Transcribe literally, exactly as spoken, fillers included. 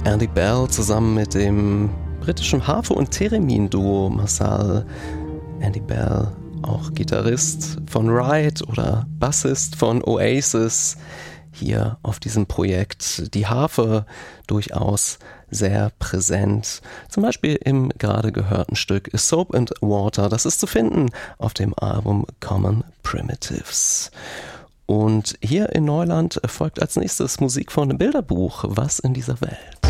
Andy Bell zusammen mit dem britischen Harfe- und Theremin-Duo Marsaal. Andy Bell, auch Gitarrist von Ride oder Bassist von Oasis, hier auf diesem Projekt. Die Harfe durchaus sehr präsent, zum Beispiel im gerade gehörten Stück A Soap and Water. Das ist zu finden auf dem Album Common Primitives. Und hier in Neuland folgt als nächstes Musik von Bilderbuch, Was in dieser Welt.